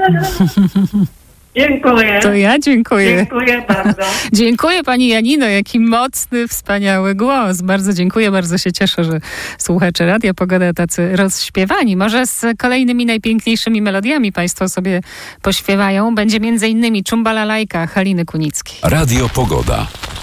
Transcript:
Dziękuję. To ja dziękuję. Dziękuję bardzo. Dziękuję pani Janino, jaki mocny, wspaniały głos. Bardzo dziękuję, bardzo się cieszę, że słuchacze Radia Pogoda tacy rozśpiewani. Może z kolejnymi najpiękniejszymi melodiami państwo sobie pośpiewają. Będzie m.in. Czumbalalajka Haliny Kunickiej. Radio Pogoda.